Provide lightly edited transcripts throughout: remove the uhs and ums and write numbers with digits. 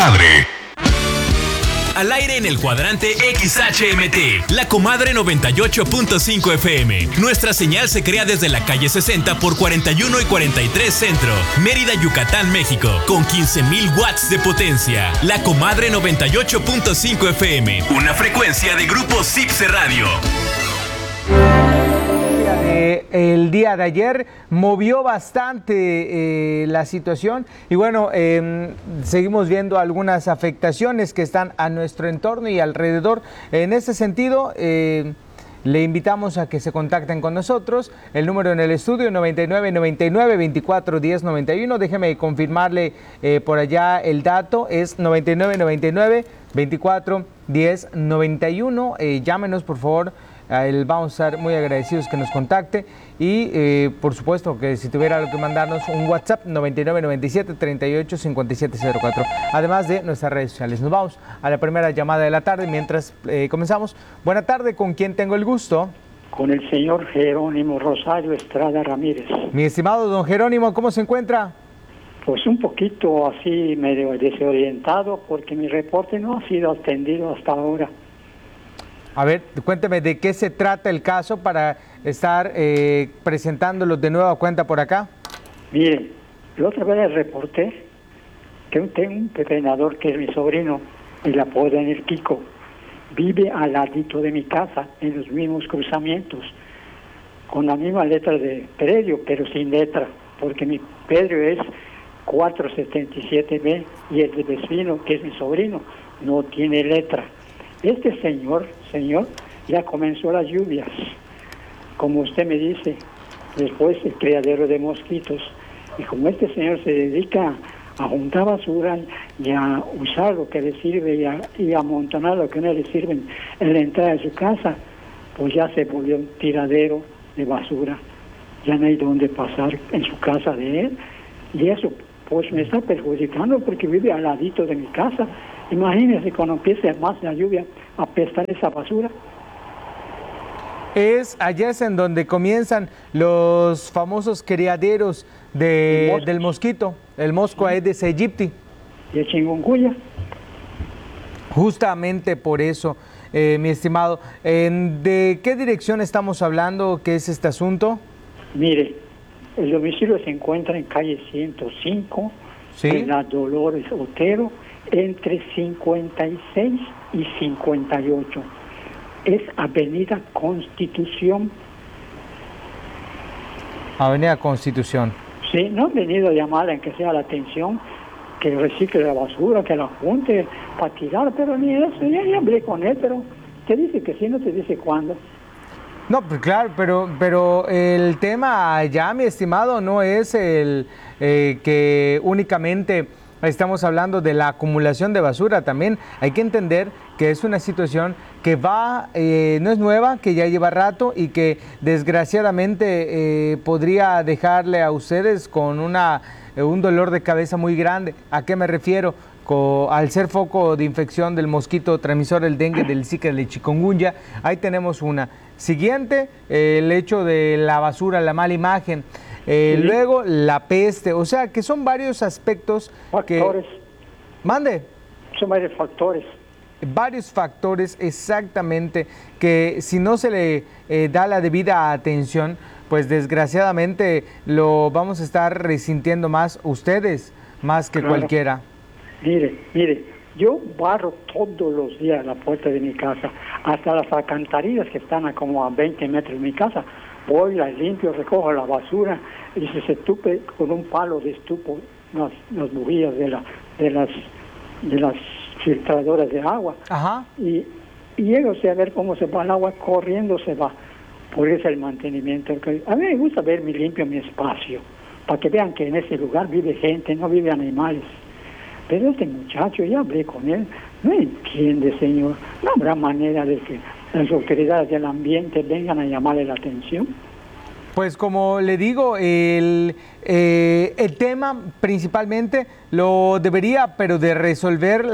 Comadre. Al aire en el cuadrante XHMT, La Comadre 98.5 FM. Nuestra señal se crea desde la calle 60 por 41 y 43 Centro, Mérida, Yucatán, México, con 15,000 watts de potencia. La Comadre 98.5 FM, una frecuencia de Grupo Zipse Radio. El día de ayer movió bastante la situación y bueno, seguimos viendo algunas afectaciones que están a nuestro entorno y alrededor. En ese sentido, le invitamos a que se contacten con nosotros. El número en el estudio 9999-241091. Déjeme confirmarle por allá el dato. Es 9999-241091. Llámenos, por favor. Vamos a estar muy agradecidos que nos contacte y por supuesto que si tuviera algo que mandarnos, un WhatsApp 9997-385704, además de nuestras redes sociales. Nos vamos a la primera llamada de la tarde mientras comenzamos. Buena tarde, ¿con quién tengo el gusto? Con el señor Jerónimo Rosario Estrada Ramírez. Mi estimado don Jerónimo, ¿cómo se encuentra? Pues un poquito así medio desorientado porque mi reporte no ha sido atendido hasta ahora. A ver, cuénteme de qué se trata el caso para estar presentándolo de nueva cuenta por acá. Mire, la otra vez le reporté que tengo un pepenador que es mi sobrino, y la apodan el Kiko. Vive al ladito de mi casa, en los mismos cruzamientos, con la misma letra de predio, pero sin letra, porque mi Pedro es 477B y el de vecino, que es mi sobrino, no tiene letra. Este señor, ya comenzó las lluvias, como usted me dice, después el criadero de mosquitos, y como este señor se dedica a juntar basura y a usar lo que le sirve y a amontonar lo que no le sirve en la entrada de su casa, pues ya se volvió un tiradero de basura, ya no hay dónde pasar en su casa de él, y eso pues me está perjudicando porque vive al ladito de mi casa. Imagínense cuando empiece más la lluvia a apestar esa basura. Allá es en donde comienzan los famosos criaderos del mosquito, el mosco Aedes aegypti. Y el chikungunya. Justamente por eso, mi estimado, ¿de qué dirección estamos hablando? ¿Qué es este asunto? Mire, el domicilio se encuentra en calle 105, ¿sí?, en la Dolores Otero, entre 56 y 58. Es Avenida Constitución. Avenida Constitución. Sí, no han venido a llamarle en que sea la atención, que recicle la basura, que la junte para tirar, pero ni eso. Ya hablé con él, pero te dice que sí, no te dice cuándo. No, pues claro, pero el tema ya, mi estimado, no es el que únicamente estamos hablando de la acumulación de basura. También hay que entender que es una situación que no es nueva, que ya lleva rato y que desgraciadamente podría dejarle a ustedes con un dolor de cabeza muy grande. ¿A qué me refiero? Al ser foco de infección del mosquito transmisor del dengue, del zika, del chikungunya, ahí tenemos una. Siguiente, el hecho de la basura, la mala imagen. Luego la peste, o sea que son varios aspectos. Factores. Mande. Son varios factores. Varios factores, exactamente, que si no se le da la debida atención, pues desgraciadamente lo vamos a estar resintiendo más ustedes, más que cualquiera. Mire, yo barro todos los días la puerta de mi casa, hasta las alcantarillas que están como a 20 metros de mi casa. Voy, las limpio, recojo la basura y se estupe con un palo de estupo las bujías de las filtradoras de agua. Ajá. Y llego a ver cómo se va el agua, corriendo se va. Por eso el mantenimiento. A mí me gusta ver limpio mi espacio, para que vean que en ese lugar vive gente, no vive animales. Pero este muchacho, ya hablé con él, no entiende, señor. No habrá manera de que las autoridades del ambiente vengan a llamarle la atención. Pues como le digo, el tema principalmente lo debería, pero de resolver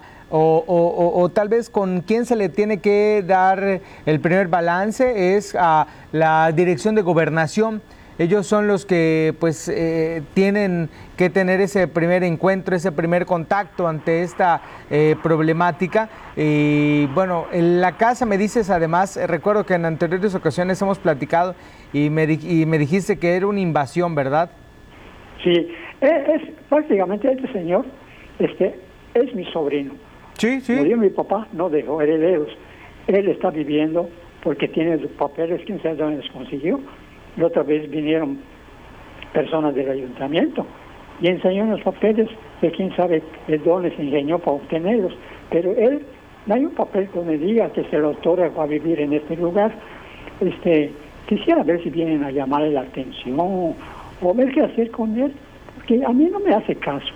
o tal vez con quién se le tiene que dar el primer balance es a la Dirección de Gobernación. ellos son los que pues tienen que tener ese primer encuentro, ese primer contacto ante esta problemática. Y bueno, en la casa me dices además, recuerdo que en anteriores ocasiones hemos platicado y me dijiste que era una invasión, ¿verdad? Sí, es prácticamente este señor, es mi sobrino. Sí, sí. Murió mi papá, no dejó herederos. Él está viviendo porque tiene los papeles, quién sabe dónde los consiguió. La otra vez vinieron personas del ayuntamiento y enseñó los papeles de quién sabe de dónde se ingenió para obtenerlos. Pero él, no hay un papel que me diga que se lo otorga para vivir en este lugar. Quisiera ver si vienen a llamarle la atención o ver qué hacer con él, porque a mí no me hace caso.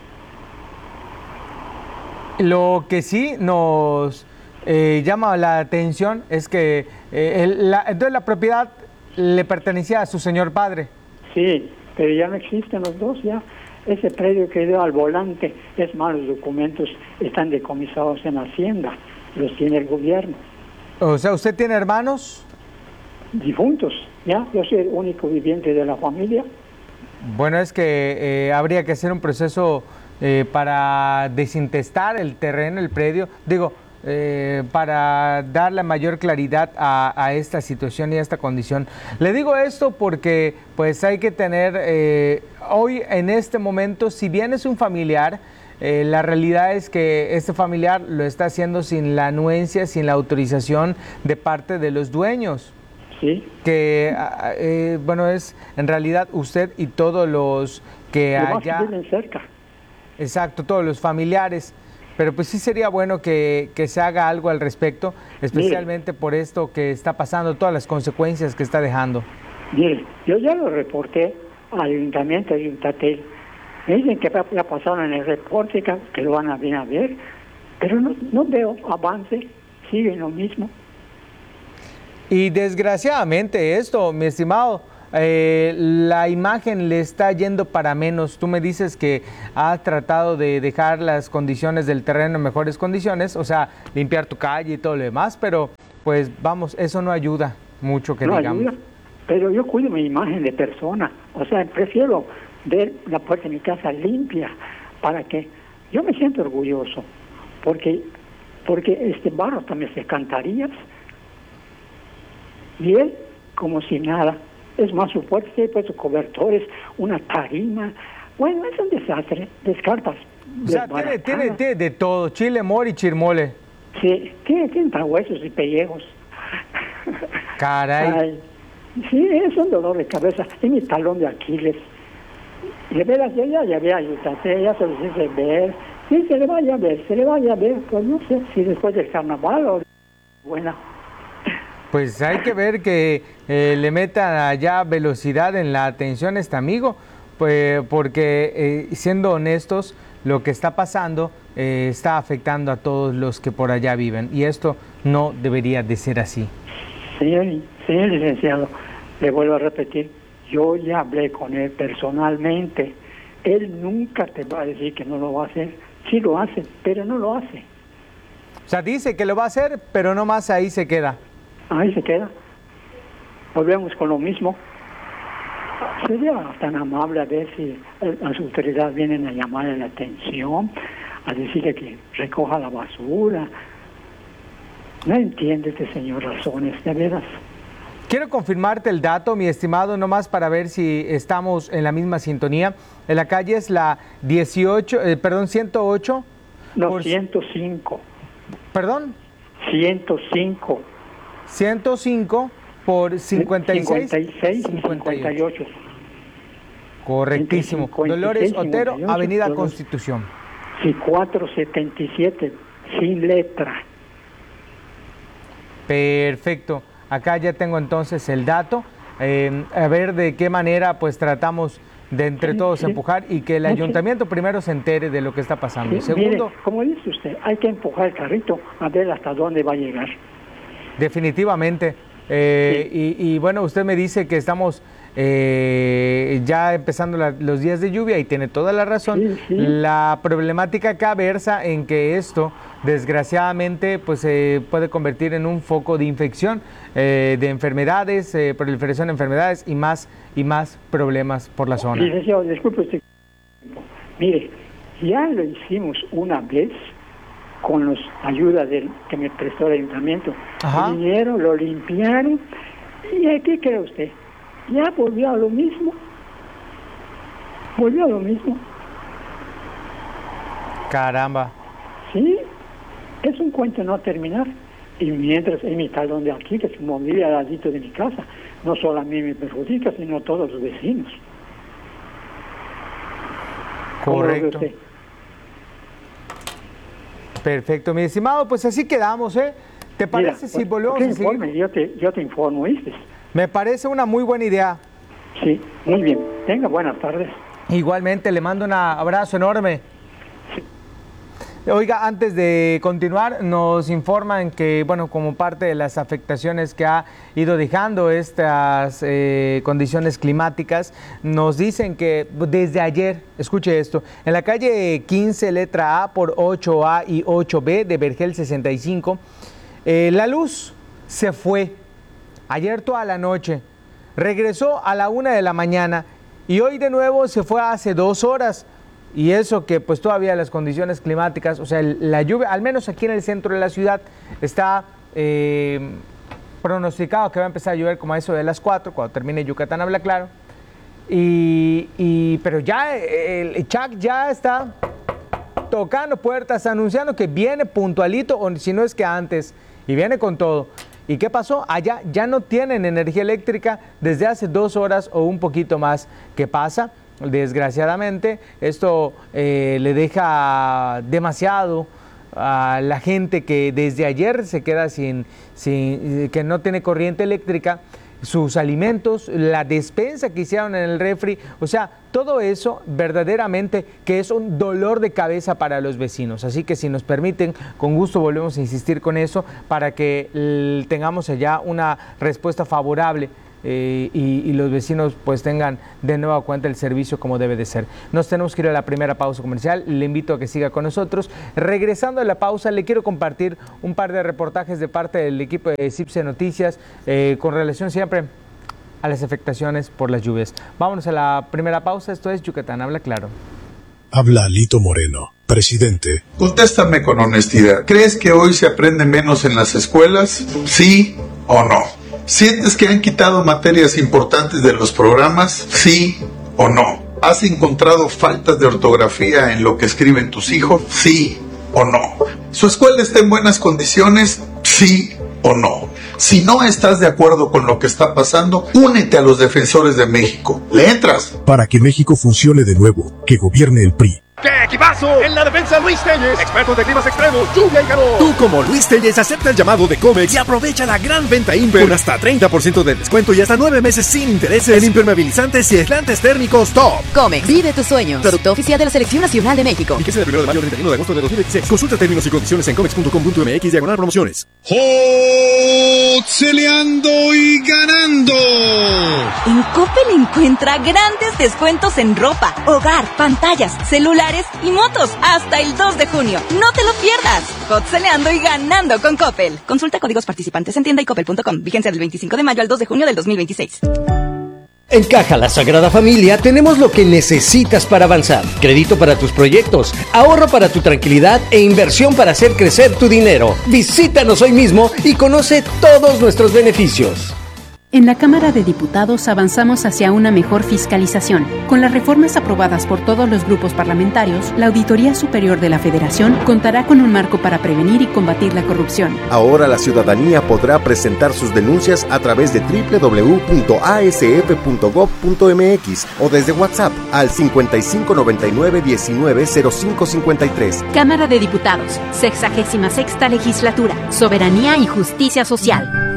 Lo que sí nos llama la atención es que entonces la propiedad le pertenecía a su señor padre. Sí, pero ya no existen los dos, ya. Ese predio quedó al volante. Es más, los documentos están decomisados en Hacienda, los tiene el gobierno. O sea, ¿usted tiene hermanos? Difuntos, ya. Yo soy el único viviente de la familia. Bueno, es que habría que hacer un proceso para desintestar el terreno, el predio, para darle mayor claridad a esta situación y a esta condición. Le digo esto porque pues hay que tener, hoy en este momento, si bien es un familiar, la realidad es que este familiar lo está haciendo sin la anuencia, sin la autorización de parte de los dueños. Sí. Que, bueno, es en realidad usted y todos los que allá... viven cerca. Exacto, todos los familiares. Pero pues sí sería bueno que se haga algo al respecto, especialmente por esto que está pasando, todas las consecuencias que está dejando. Mire, yo ya lo reporté al ayuntamiento de Yuntatel. Me dicen que ya pasaron en el reporte, que lo van a venir a ver, pero no veo avance, siguen lo mismo. Y desgraciadamente esto, mi estimado, la imagen le está yendo para menos. Tú me dices que has tratado de dejar las condiciones del terreno en mejores condiciones, o sea, limpiar tu calle y todo lo demás, pero pues vamos, eso no ayuda mucho, que digamos. Ayuda, pero yo cuido mi imagen de persona, o sea, prefiero ver la puerta de mi casa limpia para que yo me siento orgulloso, porque este barro también se cantarías y él como si nada. Es más, su puerta se ha puesto cobertores, una tarima. Bueno, es un desastre, descartas. O sea, tiene de todo, chile, mole y chirmole. Sí, tiene huesos y pellejos. Caray. Ay, sí, es un dolor de cabeza. Es mi talón de Aquiles. Y de veras, yo ya había ayudado, ya se los hice ver. Sí, se le vaya a ver, pues no sé si después del carnaval o... Bueno. Pues hay que ver que le metan allá velocidad en la atención a este amigo, pues, porque siendo honestos, lo que está pasando está afectando a todos los que por allá viven y esto no debería de ser así. Señor licenciado, le vuelvo a repetir, yo ya hablé con él personalmente. Él nunca te va a decir que no lo va a hacer. Sí lo hace, pero no lo hace. O sea, dice que lo va a hacer, pero no más ahí se queda. Ahí se queda. Volvemos con lo mismo. Sería tan amable a ver si las autoridades vienen a llamarle la atención, a decirle que recoja la basura. No entiende este señor razones, de veras. Quiero confirmarte el dato, mi estimado, nomás para ver si estamos en la misma sintonía. En la calle es la 108. No, 105. ¿Perdón? 105. 105 por 56. 58. Correctísimo. 56, Dolores Otero, 58, Avenida Dolores. Constitución. Sí, 477, sin letra. Perfecto. Acá ya tengo entonces el dato. A ver de qué manera pues tratamos de entre todos empujar y que el ayuntamiento primero se entere de lo que está pasando. Sí, Segundo, mire, como dice usted, hay que empujar el carrito a ver hasta dónde va a llegar. definitivamente. Y bueno, usted me dice que estamos ya empezando los días de lluvia y tiene toda la razón. Sí, sí. La problemática acá versa en que esto desgraciadamente pues se puede convertir en un foco de infección, de enfermedades, proliferación de enfermedades y más problemas por la zona. Licenciado, disculpe usted. Mire, ya lo hicimos una vez con la ayuda que me prestó el ayuntamiento. Ajá. Vinieron, lo limpiaron, y ¿qué cree usted? Ya volvió a lo mismo. Caramba. Sí, es un cuento no terminar. Y mientras en mi talón de aquí, que se movía al ladito de mi casa, no solo a mí me perjudica, sino a todos los vecinos. Correcto. Perfecto, mi estimado, pues así quedamos, ¿eh? ¿Te parece si volvemos a seguir? Yo te informo, ¿viste? Me parece una muy buena idea. Sí, muy bien. Tenga buenas tardes. Igualmente, le mando un abrazo enorme. Oiga, antes de continuar, nos informan que, bueno, como parte de las afectaciones que ha ido dejando estas condiciones climáticas, nos dicen que desde ayer, escuche esto, en la calle 15, letra A por 8A y 8B de Vergel 65, la luz se fue ayer toda la noche, regresó a la 1 de la mañana y hoy de nuevo se fue hace 2 horas. Y eso que pues todavía las condiciones climáticas, o sea, la lluvia, al menos aquí en el centro de la ciudad, está pronosticado que va a empezar a llover como a eso de las 4, cuando termine Yucatán habla claro. Pero ya el CHAC ya está tocando puertas, anunciando que viene puntualito, o si no es que antes, y viene con todo. ¿Y qué pasó? Allá ya no tienen energía eléctrica desde hace 2 horas o un poquito más. ¿Qué pasa? Desgraciadamente, esto le deja demasiado a la gente que desde ayer se queda sin que no tiene corriente eléctrica, sus alimentos, la despensa que hicieron en el refri, o sea, todo eso verdaderamente que es un dolor de cabeza para los vecinos. Así que si nos permiten, con gusto volvemos a insistir con eso para que tengamos allá una respuesta favorable. Y los vecinos pues tengan de nueva cuenta el servicio como debe de ser. Nos tenemos que ir a la primera pausa comercial, le invito a que siga con nosotros. Regresando a la pausa, le quiero compartir un par de reportajes de parte del equipo de CIPSE Noticias con relación siempre a las afectaciones por las lluvias. Vámonos a la primera pausa, esto es Yucatán Habla Claro. Habla Alito Moreno, presidente. Contéstame con honestidad. ¿Crees que hoy se aprende menos en las escuelas? ¿Sí o no? ¿Sientes que han quitado materias importantes de los programas? ¿Sí o no? ¿Has encontrado faltas de ortografía en lo que escriben tus hijos? ¿Sí o no? ¿Su escuela está en buenas condiciones? ¿Sí o no? Si no estás de acuerdo con lo que está pasando, únete a los defensores de México. ¿Le entras? Para que México funcione de nuevo, que gobierne el PRI. ¡Qué equipazo! En la defensa Luis Telles, expertos de climas extremos, lluvia y calor. Tú como Luis Telles acepta el llamado de Comex y aprovecha la gran venta Imper con hasta 30% de descuento y hasta 9 meses sin intereses en impermeabilizantes y aislantes térmicos top. Comex, vive tus sueños. Producto oficial de la Selección Nacional de México. Fíjese del 1 de mayo al 31 de agosto de 2016. Consulta términos y condiciones en comex.com.mx/promociones. ¡Celeando y ganando! En Coppel encuentra grandes descuentos en ropa, hogar, pantallas, celulares y motos hasta el 2 de junio. ¡No te lo pierdas! Hotceleando y ganando con Coppel. Consulta códigos participantes en tienda y coppel.com. Vigencia del 25 de mayo al 2 de junio del 2026. En Caja La Sagrada Familia tenemos lo que necesitas para avanzar. Crédito para tus proyectos, ahorro para tu tranquilidad e inversión para hacer crecer tu dinero. Visítanos hoy mismo y conoce todos nuestros beneficios. En la Cámara de Diputados avanzamos hacia una mejor fiscalización. Con las reformas aprobadas por todos los grupos parlamentarios, la Auditoría Superior de la Federación contará con un marco para prevenir y combatir la corrupción. Ahora la ciudadanía podrá presentar sus denuncias a través de www.asf.gov.mx o desde WhatsApp al 5599-190553. Cámara de Diputados, 66ª Legislatura, Soberanía y Justicia Social.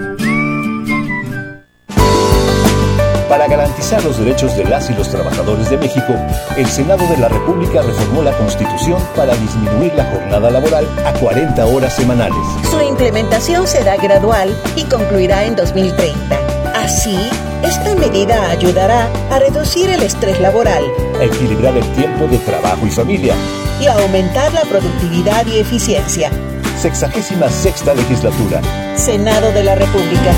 Para garantizar los derechos de las y los trabajadores de México, el Senado de la República reformó la Constitución para disminuir la jornada laboral a 40 horas semanales. Su implementación será gradual y concluirá en 2030. Así, esta medida ayudará a reducir el estrés laboral, a equilibrar el tiempo de trabajo y familia y a aumentar la productividad y eficiencia. 66ª legislatura. Senado de la República.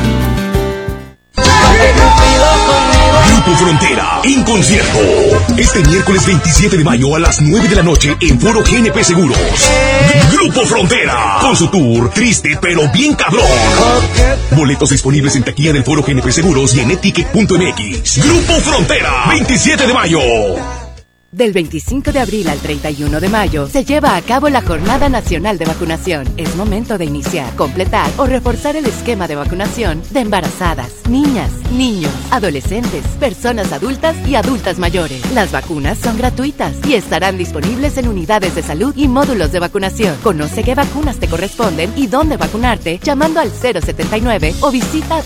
Grupo Frontera, en concierto. Este miércoles 27 de mayo a las 9 de la noche en Foro GNP Seguros. Grupo Frontera, con su tour Triste pero bien cabrón. Boletos disponibles en taquilla del Foro GNP Seguros y en eticket.mx. Grupo Frontera, 27 de mayo. Del 25 de abril al 31 de mayo se lleva a cabo la Jornada Nacional de Vacunación. Es momento de iniciar, completar o reforzar el esquema de vacunación de embarazadas, niñas, niños, adolescentes, personas adultas y adultas mayores. Las vacunas son gratuitas y estarán disponibles en unidades de salud y módulos de vacunación. Conoce qué vacunas te corresponden y dónde vacunarte llamando al 079 o visita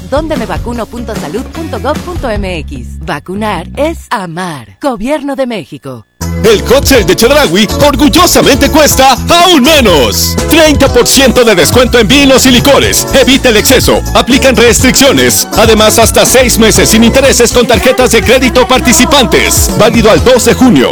dondemevacuno.salud.gov.mx. Vacunar es amar. Gobierno de México. El hot sale de Chedraui orgullosamente cuesta aún menos. 30% de descuento en vinos y licores. Evita el exceso. Aplican restricciones. Además, hasta 6 meses sin intereses con tarjetas de crédito participantes. Válido al 2 de junio.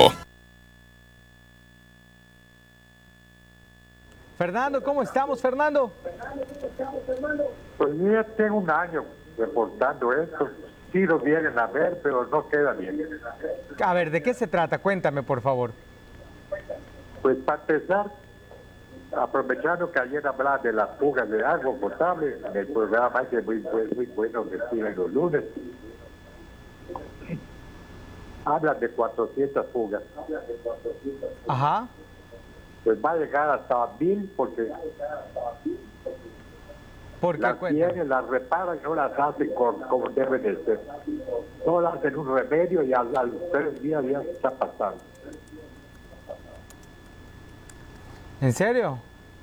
Fernando, ¿cómo estamos, Fernando? Pues ya tengo un año reportando esto. Sí lo vienen a ver, pero no queda bien. A ver, ¿de qué se trata? Cuéntame, por favor. Pues para empezar, aprovechando que ayer hablaba de las fugas de agua potable, en el programa que es muy bueno que tienen los lunes, hablan de 400 fugas. Ajá. Pues va a llegar hasta 1000 porque las tienen, las reparan y no las hacen como deben de ser. No las hacen un remedio y a los 3 días ya se está pasando. ¿En serio?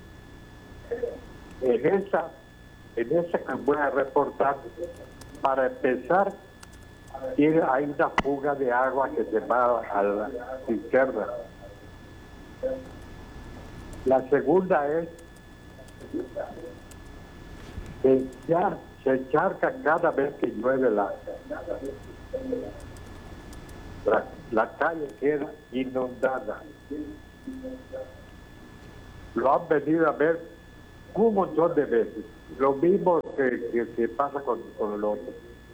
En esa que voy a reportar, para empezar, hay una fuga de agua que se va a la cisterna. La segunda es que ya se encharca cada vez que llueve la calle queda inundada. Lo han venido a ver un montón de veces. Lo mismo que pasa con el otro.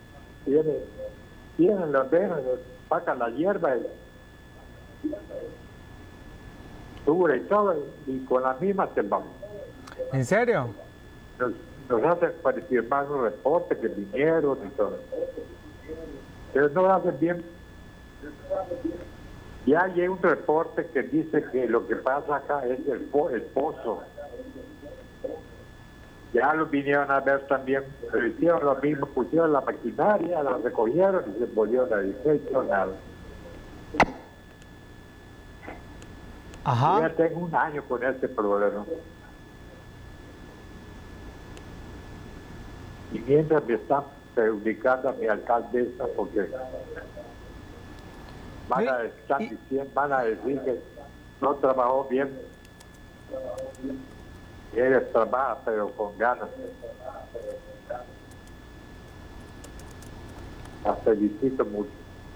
Tienen las venas, sacan la hierba y sube y todo, y con la misma se van. ¿En serio? Nos hacen para firmar un reporte que vinieron y todo. Pero no lo hacen bien. Ya hay un reporte que dice que lo que pasa acá es el pozo. Ya lo vinieron a ver también, pero hicieron lo mismo, pusieron la maquinaria, la recogieron y se volvieron a decir, no nada. Ajá. Ya tengo un año con este problema. Y mientras me están perjudicando a mi alcaldesa porque van a decir que no trabajó bien. Y ella trabaja pero con ganas. La felicito mucho.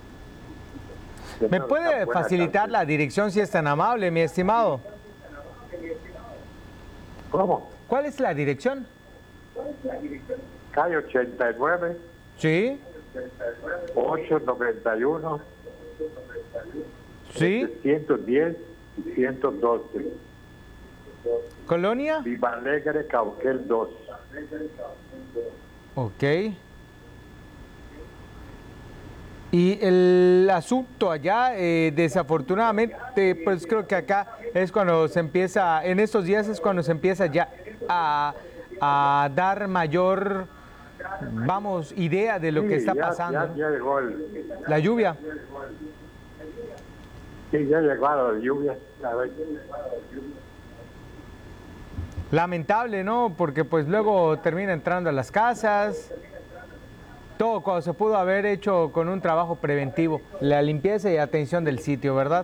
¿Me puede facilitar la dirección si es tan amable, mi estimado? ¿Cómo? ¿Cuál es la dirección? Calle 89. Sí. 891. Sí. 110 y 112. ¿Colonia? Viva Alegre, Cauquel 2. Ok. Y el asunto allá, desafortunadamente, pues creo que acá es cuando se empieza, en estos días es cuando se empieza ya a dar mayor, idea de lo que está pasando. Ya llegó la lluvia. Sí, ya llegó la lluvia. Lamentable, ¿no? Porque pues luego termina entrando a las casas. Todo cuando se pudo haber hecho con un trabajo preventivo, la limpieza y atención del sitio, ¿verdad?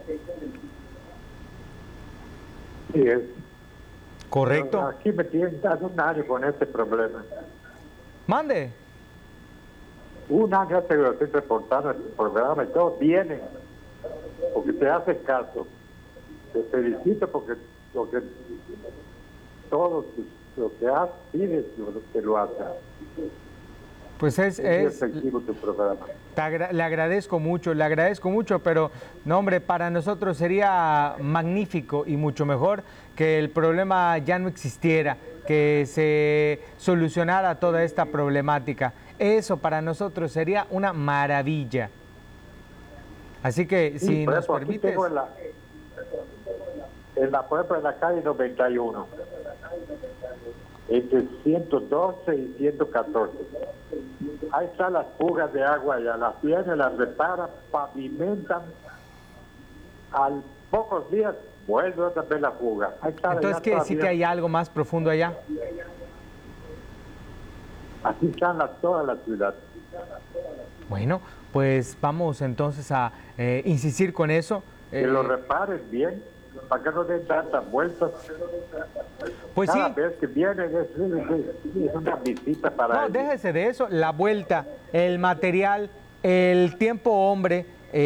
Sí, es. Correcto. Pero aquí me tienen hace un año con este problema. Mande. Un año te lo estoy reportando en el programa y todos vienen, porque te hacen caso. Te felicito porque todo lo que hace, pides que lo haga. Pues es efectivo tu programa. Le agradezco mucho, pero no, hombre, para nosotros sería magnífico y mucho mejor que el problema ya no existiera, que se solucionara toda esta problemática. Eso para nosotros sería una maravilla. Así que Sí, si por nos ejemplo, aquí permites... tengo por ejemplo, en la calle 91, entre 112 y 114. Ahí están las fugas de agua, ya las tienen, las reparan, pavimentan. Al pocos días vuelve otra vez la fuga. Ahí está. Entonces quiere decir que hay algo más profundo allá. Así están toda la ciudad. Bueno, pues vamos entonces a insistir con eso. Que lo reparen bien, para que no den tantas vueltas. Pues Cada sí. vez que vienen es una visita para No, ellos. déjese de eso, la vuelta, el material, el tiempo hombre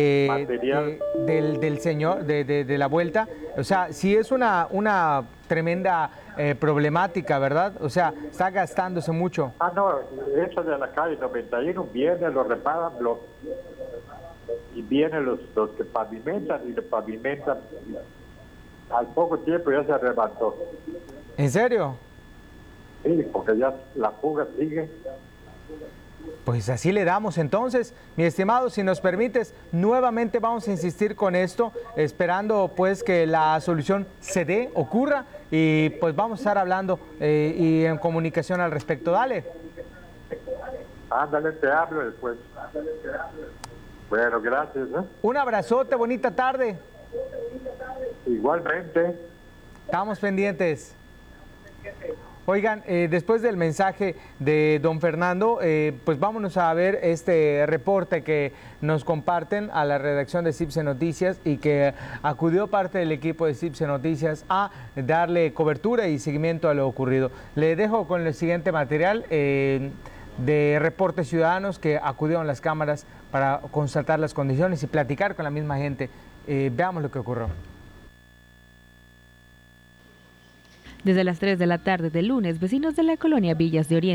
del señor, de la vuelta. O sea, sí es una tremenda problemática, ¿verdad? O sea, está gastándose mucho. Ah, no, eso de la calle 91 viene, lo reparan, y vienen los que pavimentan y lo pavimentan. Al poco tiempo ya se levantó. ¿En serio? Sí, porque ya la fuga sigue. Pues así le damos entonces, mi estimado, si nos permites, nuevamente vamos a insistir con esto, esperando pues que la solución se dé, ocurra, y pues vamos a estar hablando y en comunicación al respecto. Dale. Ándale, te hablo después. Bueno, gracias. Un abrazote, bonita tarde. Igualmente. Estamos pendientes. Oigan, después del mensaje de don Fernando, pues vámonos a ver este reporte que nos comparten a la redacción de CIPSE Noticias y que acudió parte del equipo de CIPSE Noticias a darle cobertura y seguimiento a lo ocurrido. Le dejo con el siguiente material de reportes ciudadanos que acudieron a las cámaras para constatar las condiciones y platicar con la misma gente. Veamos lo que ocurrió. Desde las 3 de la tarde del lunes, vecinos de la colonia Villas de Oriente